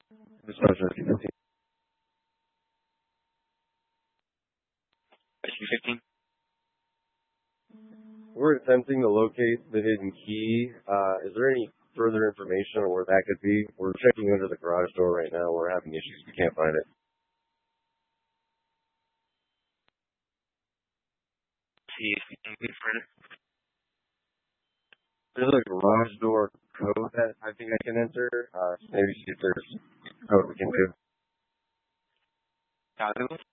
This was SC-15. SC-15. We're attempting to locate the hidden key. Is there any further information on where that could be? We're checking under the garage door right now. We're having issues. We can't find it. See if we can get further. There's a garage door code that I think I can enter. Maybe see if there's code we can do. Copy.